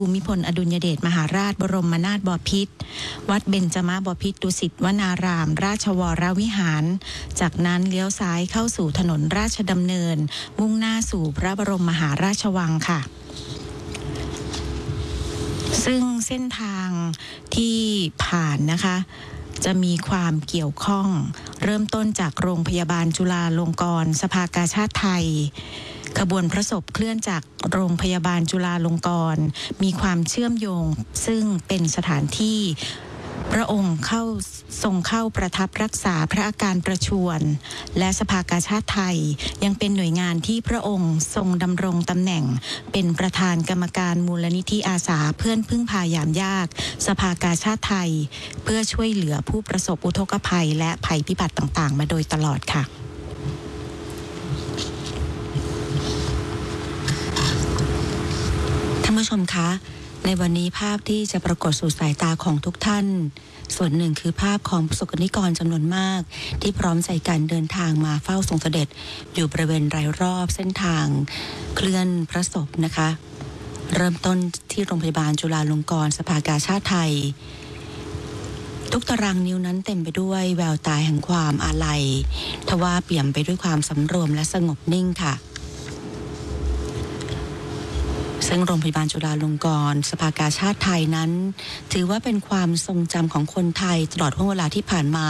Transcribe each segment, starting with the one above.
ภูมิพลอดุลยเดชมหาราชบรมนาถบพิตรวัดเบญจมบพิตรดุสิตวนารามราชวรวิหารจากนั้นเลี้ยวซ้ายเข้าสู่ถนนราชดำเนินมุ่งหน้าสู่พระบรมมหาราชวังค่ะซึ่งเส้นทางที่ผ่านนะคะจะมีความเกี่ยวข้องเริ่มต้นจากโรงพยาบาลจุฬาลงกรณ์สภากาชาดไทยขบวนพระศพเคลื่อนจากโรงพยาบาลจุฬาลงกรณ์มีความเชื่อมโยงซึ่งเป็นสถานที่พระองค์ทรงเข้าประทับรักษาพระอาการประชวรและสภากาชาดไทยยังเป็นหน่วยงานที่พระองค์ทรงดำรงตำแหน่งเป็นประธานกรรมการมูลนิธิอาสาเพื่อนพึ่งพายามยากสภากาชาดไทยเพื่อช่วยเหลือผู้ประสบอุทกภัยและภัยพิบัติต่างๆมาโดยตลอดค่ะท่านผู้ชมคะในวันนี้ภาพที่จะปรากฏสู่สายตาของทุกท่านส่วนหนึ่งคือภาพของประสบกนิกรจำนวนมากที่พร้อมใจกันเดินทางมาเฝ้าทรงเสด็จอยู่บริเวณรายรอบเส้นทางเคลื่อนพระศพนะคะเริ่มต้นที่โรงพยาบาลจุฬาลงกรณ์สภากาชาดไทยทุกตารางนิ้วนั้นเต็มไปด้วยแววตาแห่งความอาลัยทว่าเปี่ยมไปด้วยความสำรวมและสงบนิ่งค่ะซึ่งโรงพยาบาลจุฬาลงกรณ์สภากาชาดไทยนั้นถือว่าเป็นความทรงจำของคนไทยตลอดห่วงเวลาที่ผ่านมา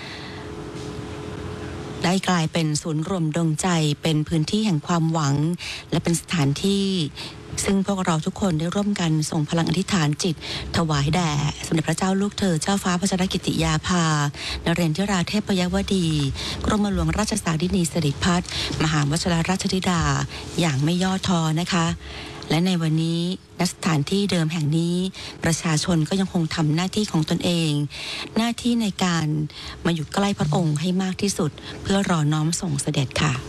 ได้กลายเป็นศูนย์รวมดวงใจเป็นพื้นที่แห่งความหวังและเป็นสถานที่ซึ่งพวกเราทุกคนได้ร่วมกันส่งพลังอธิษฐานจิตถวายแด่สมเด็จพระเจ้าลูกเธอเจ้าฟ้าพัชรกิติยาภานเรศวราเทพยวดีกรมหลวงราชสารินีสิริพัฒน์มหาวชิรราชธิดาอย่างไม่ย่อท้อนะคะและในวันนี้ณสถานที่เดิมแห่งนี้ประชาชนก็ยังคงทำหน้าที่ของตนเองหน้าที่ในการมาอยู่ใกล้พระองค์ให้มากที่สุดเพื่อรอน้อมส่งเสด็จค่ะ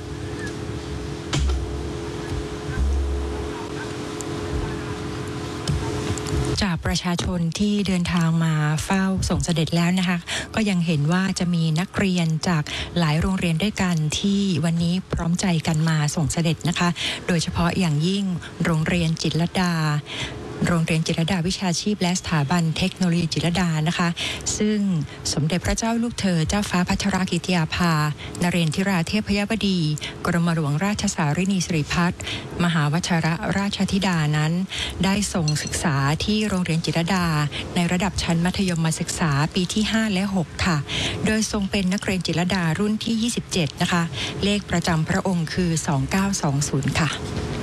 จากประชาชนที่เดินทางมาเฝ้าส่งเสด็จแล้วนะคะก็ยังเห็นว่าจะมีนักเรียนจากหลายโรงเรียนด้วยกันที่วันนี้พร้อมใจกันมาส่งเสด็จนะคะโดยเฉพาะอย่างยิ่งโรงเรียนจิตรลดาโรงเรียนจิตรลดาวิชาชีพและสถาบันเทคโนโลยีจิตรลดานะคะซึ่งสมเด็จพระเจ้าลูกเธอเจ้าฟ้าพัชรกิติยาภานเรศวราเทพยวดีกรมหลวงราชสารินีสิริพัฒน์มหาวชิรราชธิดานั้นได้ส่งศึกษาที่โรงเรียนจิตรลดาในระดับชั้นมัธยมศึกษาปีที่5และ6ค่ะโดยทรงเป็นนักเรียนจิตรลดารุ่นที่27นะคะเลขประจำพระองค์คือ2920ค่ะ